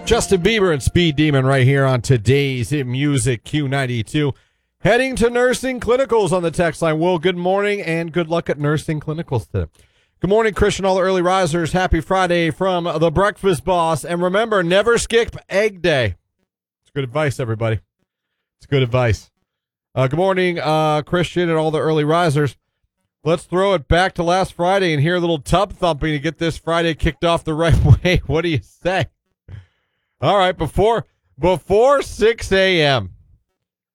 Justin Bieber and Speed Demon right here on today's Hit Music Q92. Heading to nursing clinicals on the text line. Will, good morning and good luck at nursing clinicals today. Good morning, Christian, all the early risers. Happy Friday from the Breakfast Boss. And remember, never skip egg day. It's good advice, everybody. It's good advice. Good morning, Christian, and all the early risers. Let's throw it back to last Friday and hear a little tub thumping to get this Friday kicked off the right way. What do you say? All right, before 6 a.m.,